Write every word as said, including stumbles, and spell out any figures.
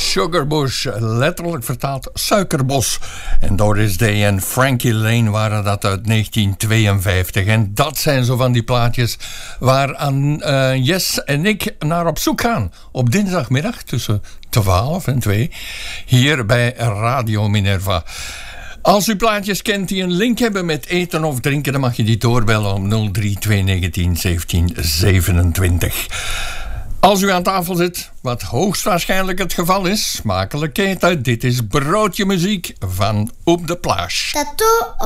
Sugarbush, letterlijk vertaald suikerbos. En Doris Day en Frankie Lane waren dat uit negentien tweeënvijftig. En dat zijn zo van die plaatjes waaraan uh, Jess en ik naar op zoek gaan. Op dinsdagmiddag tussen twaalf en twee. Hier bij Radio Minerva. Als u plaatjes kent die een link hebben met eten of drinken, dan mag je die doorbellen om nul drie twee negentien zeventien zevenentwintig. Als u aan tafel zit, wat hoogstwaarschijnlijk het geval is, smakelijk eten. Dit is Broodje Muziek van Op de Plage. Tattoo